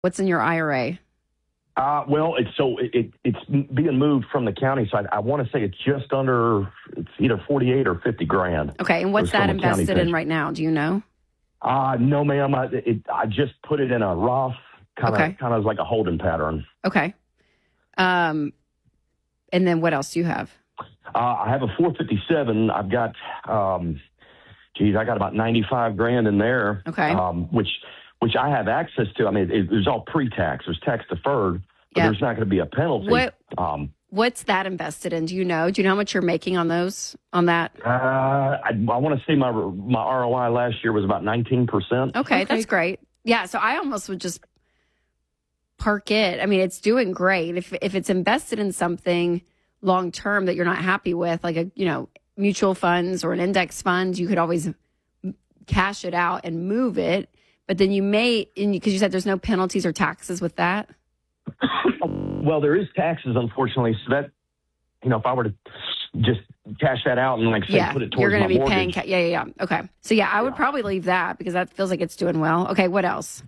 What's in your IRA? Well, it's being moved from the county side. I want to say it's either 48 or 50 grand. Okay, and what's that invested in right now? Do you know? No, ma'am. I just put it in a Roth, kind of like a holding pattern. Okay. And then what else do you have? I have a 457. I've got, I got about 95 grand in there. Okay. Which I have access to. I mean, there's all pre-tax. There's tax deferred, but there's not going to be a penalty. What's that invested in? Do you know? Do you know how much you're making on that? I want to say my ROI last year was about 19%. Okay, that's great. Yeah, so I almost would just park it. I mean, it's doing great. If it's invested in something long term that you're not happy with, like mutual funds or an index fund, you could always cash it out and move it. But then you may, because you said there's no penalties or taxes with that. Well, there is taxes, unfortunately. So that, if I were to just cash that out and put it towards you're going to be mortgage. paying. Yeah. Okay. So I would probably leave that because that feels like it's doing well. Okay. What else?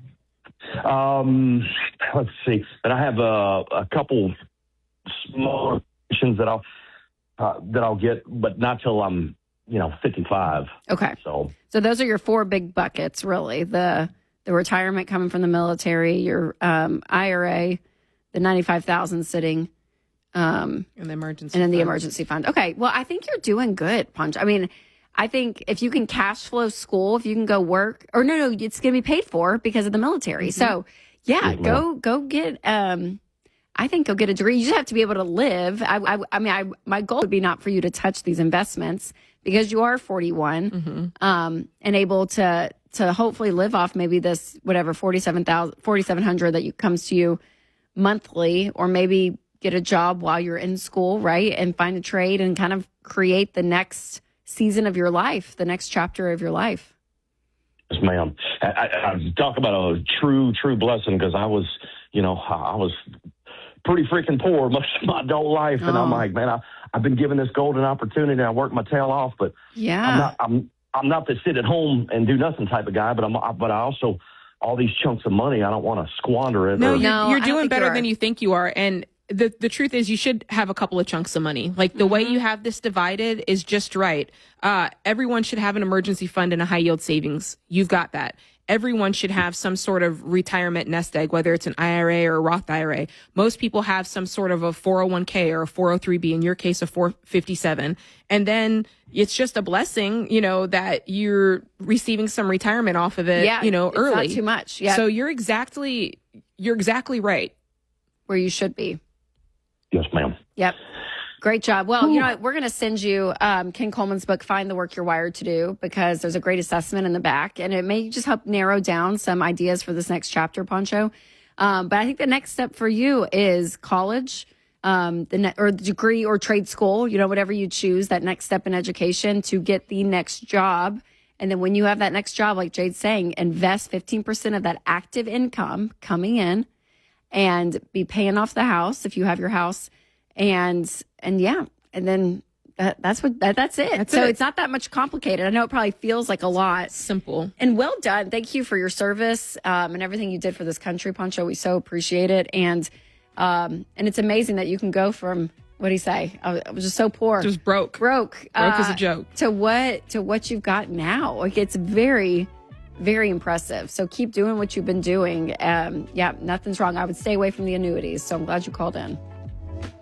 Let's see. And I have a couple small options that I'll get, but not till I'm 55. Okay. So those are your four big buckets, really. The retirement coming from the military, your IRA, the 95,000 sitting, and the emergency, and then the emergency fund. Okay. Well, I think you're doing good, Punch. I mean, I think if you can cash flow school, if you can go work, or no, it's going to be paid for because of the military. Mm-hmm. So go get. I think go get a degree. You just have to be able to live. My goal would be not for you to touch these investments because you are 41, and able to hopefully live off maybe this whatever 4,700 that comes to you monthly, or maybe get a job while you're in school, right, and find a trade and kind of create the next season of your life, the next chapter of your life. Yes, ma'am. I talk about a true blessing because I was pretty freaking poor most of my adult life. And I'm like, man, I've been given this golden opportunity. I worked my tail off, but I'm not the sit at home and do nothing type of guy, but I also, all these chunks of money, I don't want to squander it. No, you're doing better than you think you are. And the truth is you should have a couple of chunks of money. Like the way you have this divided is just right. Everyone should have an emergency fund and a high yield savings. You've got that. Everyone should have some sort of retirement nest egg, whether it's an IRA or a Roth IRA. Most people have some sort of a 401k or a 403b, in your case, a 457. And then it's just a blessing, that you're receiving some retirement off of it, early. It's not too much. Yeah. So you're exactly right. Where you should be. Yes, ma'am. Yep. Great job. Well, we're going to send you Ken Coleman's book, Find the Work You're Wired to Do, because there's a great assessment in the back, and it may just help narrow down some ideas for this next chapter, Pancho. But I think the next step for you is college, or degree or trade school, whatever you choose, that next step in education to get the next job. And then when you have that next job, like Jade's saying, invest 15% of that active income coming in and be paying off the house if you have your house. And then that's it. So it's not that much complicated. I know it probably feels like a lot. Simple. And well done. Thank you for your service and everything you did for this country, Pancho. We so appreciate it. And it's amazing that you can go from, what do you say? I was just so poor. Just broke. Broke as a joke. To what you've got now. Like, it's very, very impressive. So keep doing what you've been doing. Nothing's wrong. I would stay away from the annuities. So I'm glad you called in.